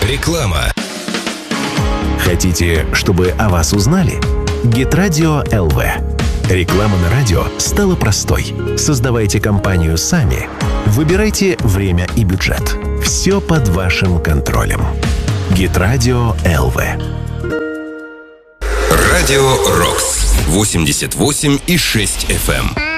Реклама. Хотите, чтобы о вас узнали? Геtradio ЛВ. Реклама на радио стала простой. Создавайте компанию сами. Выбирайте время и бюджет. Все под вашим контролем. Геtradio ЛВ. Радио Рокс 88,6 FM.